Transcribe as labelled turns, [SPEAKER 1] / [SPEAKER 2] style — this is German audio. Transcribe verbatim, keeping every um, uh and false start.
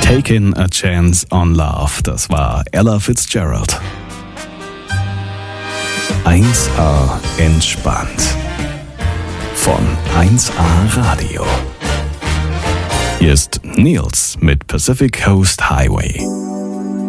[SPEAKER 1] Taking a Chance on Love, das war Ella Fitzgerald. eins A entspannt. Von eins A Radio. Hier ist Nils mit Pacific Coast Highway.